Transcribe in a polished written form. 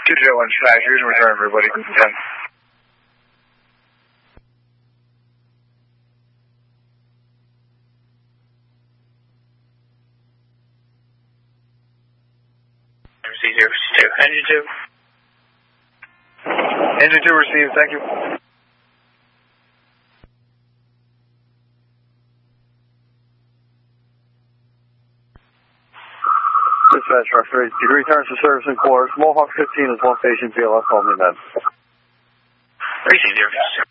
201 Flag, here's a return, everybody. 10. MC052. Engine 2. Engine 2 received, thank you. Dispatch, Rock 3. Degree returns to service in quarters. Mohawk 15 is one patient. BLS, call me then. MC052.